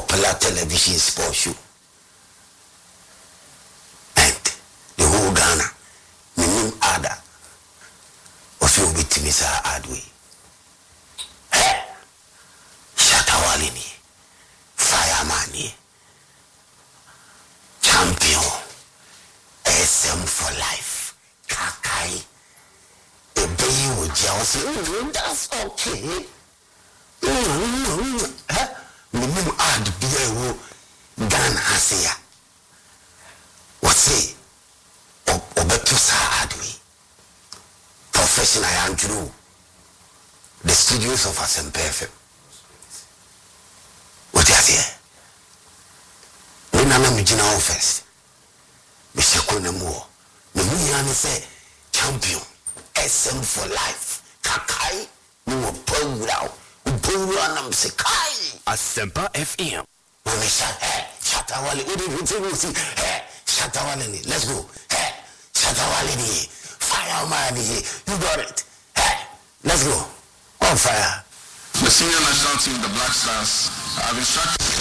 popular television sports show. And the whole Ghana, my name Ada, was you with me, sir, Adway. Hey! Shatawalini, fireman, champion, SM for life, Kakai. A baby with jealousy, that's okay. Minimum add beer Ghana Asia. What's it? Obetusa Adway. Professional Andrew. The studios of Asempe FM. What is here? We nana mijina office. Mr. Konamo. The Muyani say champion. SM for life. Kakai. No program. Program say Kai. Asempa FM. When we shout, hey, Shatawale. Hey, Shatawale. Let's go. Hey, Shatawale. Fireman. You got it. Hey, let's go. On fire. The senior national team, the Black Stars, have instructed